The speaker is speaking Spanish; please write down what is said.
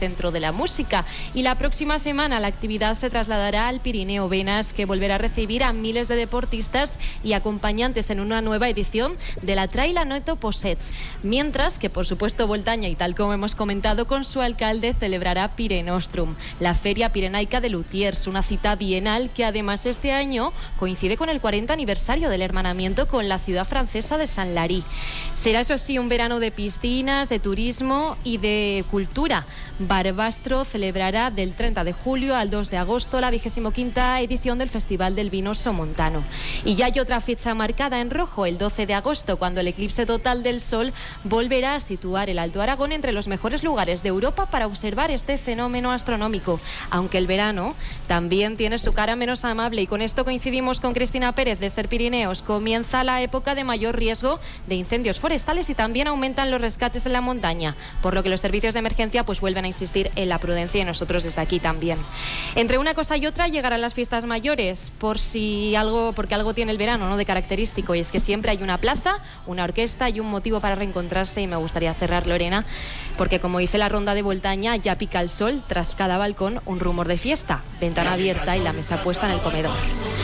Centro de la Música. Y la próxima semana la actividad se trasladará al Pirineo Venas, que volverá a recibir a miles de deportistas y acompañantes en una nueva edición de la Trail Anoto Possets. Mientras que, por supuesto, Voltaña, y tal como hemos comentado con su alcalde, celebrará Pirenostrum, la Feria Pirenaica de Lutiers, una cita bienal que además este año coincide con el 40 aniversario del hermanamiento con la ciudad francesa de Saint-Lary. Será, eso sí, un verano de piscinas, de turismo y de cultura. Barbastro celebrará del 30 de julio al 2 de agosto la 25ª edición del Festival del Vino Somontano. Y ya hay otra fecha marcada en rojo, el 12 de agosto, cuando el eclipse total del Sol volverá a situar el Alto Aragón entre los mejores lugares de Europa para observar este fenómeno astronómico. Aunque el verano también tiene su cara menos amable, y con esto coincidimos con Cristina Pérez de Ser Pirineos. Comienza la época de mayor riesgo de incendios forestales y también aumentan los rescates en la montaña, por lo que los servicios de emergencia pues vuelven a insistir en la prudencia, y nosotros desde aquí también. Entre una cosa y otra llegarán las fiestas mayores, porque algo tiene el verano, ¿no?, de característico, y es que siempre hay una plaza, una orquesta y un motivo para reencontrarse. Y me gustaría cerrar, Lorena, porque como dice la ronda de Voltaña, ya pica el sol, tras cada balcón un rumor de fiesta, ventana abierta y la mesa puesta en el comedor.